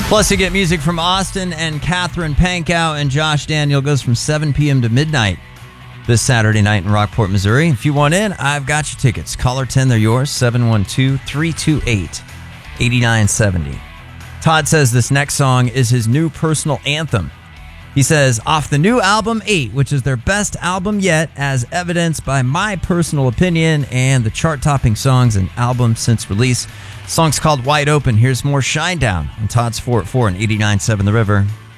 Plus, you get music from Austin and Catherine Pankow, and Josh Daniel goes from 7 p.m. to midnight this Saturday night in Rockport, Missouri. If you want in, I've got your tickets. Caller 10, they're yours, 712-328-8970. Todd says this next song is his new personal anthem. He says, off the new album 8, which is their best album yet, as evidenced by my personal opinion and the chart-topping songs and albums since release. The song's called Wide Open. Here's more Shinedown on Todd's 4 at 4 and 89.7 The River.